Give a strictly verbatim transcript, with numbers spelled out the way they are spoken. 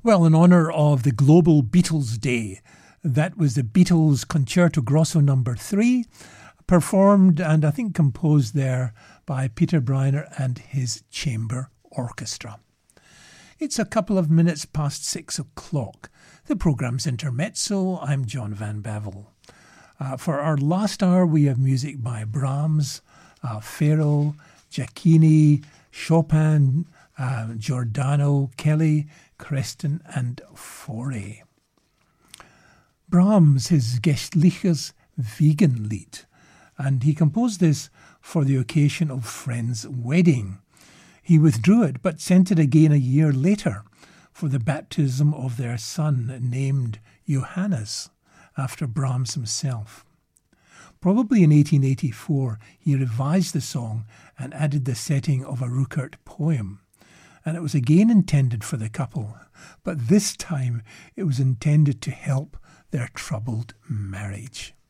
Well, in honour of the Global Beatles Day, that was the Beatles Concerto Grosso number three, performed and I think composed there by Peter Briner and his chamber orchestra. It's a couple of minutes past six o'clock. The programme's Intermezzo. I'm John Van Bevel. Uh, for our last hour, we have music by Brahms, uh, Ferro, Giacchini, Chopin, uh, Giordano, Kelly, Creston and Fauré. Brahms, his Gestliches Wiegenlied, and he composed this for the occasion of friend's wedding. He withdrew it, but sent it again a year later for the baptism of their son, named Johannes, after Brahms himself. Probably in eighteen eighty-four, he revised the song and added the setting of a Rückert poem. And it was again intended for the couple, but this time it was intended to help their troubled marriage.